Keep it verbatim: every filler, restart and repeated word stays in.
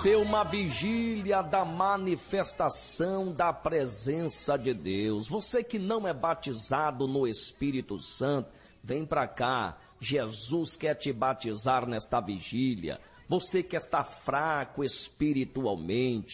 ser uma vigília da manifestação da presença de Deus. Você que não é batizado no Espírito Santo, vem para cá. Jesus quer te batizar nesta vigília. Você que está fraco espiritualmente,